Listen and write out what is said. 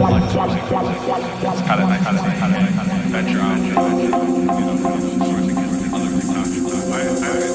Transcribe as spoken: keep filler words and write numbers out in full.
It's kind of nice to see, kind of venture out, you know.